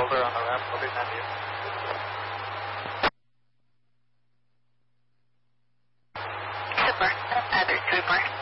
over on the ramp. I'll be down to you. Super. Other Trooper.